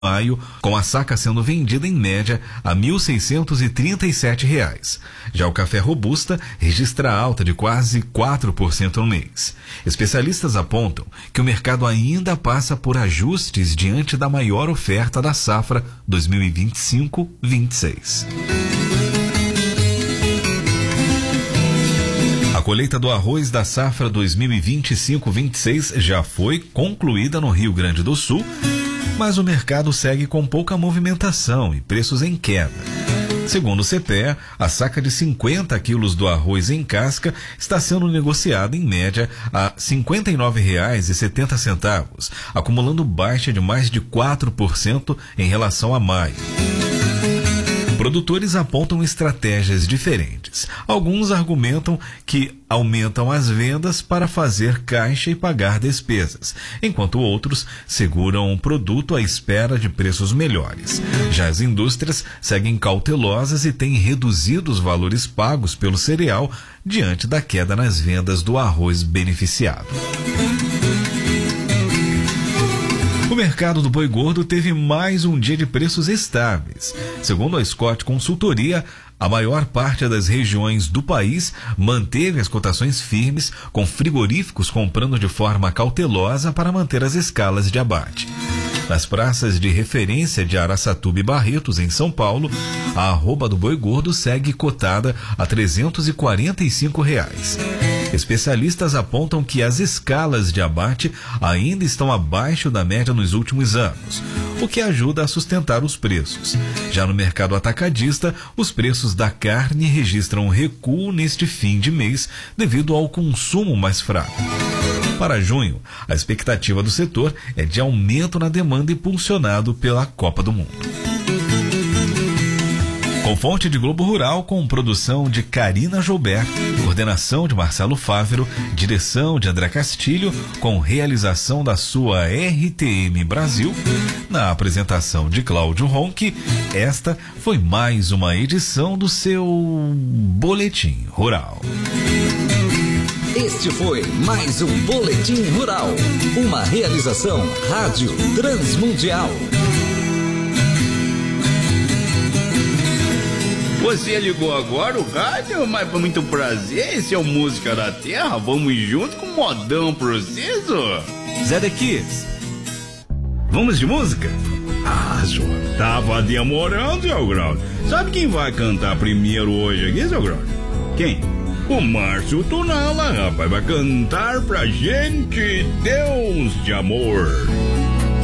maio, com a saca sendo vendida em média a R$ 1.637. Já o café robusta registra alta de quase 4% no mês. Especialistas apontam que o mercado ainda passa por ajustes diante da maior oferta da safra 2025-26. A colheita do arroz da safra 2025-26 já foi concluída no Rio Grande do Sul, mas o mercado segue com pouca movimentação e preços em queda. Segundo o CPEA, a saca de 50 quilos do arroz em casca está sendo negociada em média a R$ 59,70, acumulando baixa de mais de 4% em relação a maio. Produtores apontam estratégias diferentes. Alguns argumentam que aumentam as vendas para fazer caixa e pagar despesas, enquanto outros seguram o produto à espera de preços melhores. Já as indústrias seguem cautelosas e têm reduzido os valores pagos pelo cereal diante da queda nas vendas do arroz beneficiado. O mercado do boi gordo teve mais um dia de preços estáveis. Segundo a Scott Consultoria, a maior parte das regiões do país manteve as cotações firmes, com frigoríficos comprando de forma cautelosa para manter as escalas de abate. Nas praças de referência de Araçatuba e Barretos, em São Paulo, a arroba do boi gordo segue cotada a R$ 345. Especialistas apontam que as escalas de abate ainda estão abaixo da média nos últimos anos, o que ajuda a sustentar os preços. Já no mercado atacadista, os preços da carne registram recuo neste fim de mês devido ao consumo mais fraco. Para junho, a expectativa do setor é de aumento na demanda impulsionado pela Copa do Mundo. Com fonte de Globo Rural, com produção de Karina Joubert, coordenação de Marcelo Fávero, direção de André Castilho, com realização da sua RTM Brasil, na apresentação de Cláudio Ronque, esta foi mais uma edição do seu Boletim Rural. Este foi mais um Boletim Rural, uma realização Rádio Transmundial. Você ligou agora o rádio, mas foi muito prazer, esse é o Música da Terra, vamos junto com o modão preciso. Zé The Kids. Vamos de música? Ah, senhor, tava demorando, seu Grau. Sabe quem vai cantar primeiro hoje aqui, seu Grau? Quem? O Márcio Tunala, rapaz, vai cantar pra gente Deus de Amor.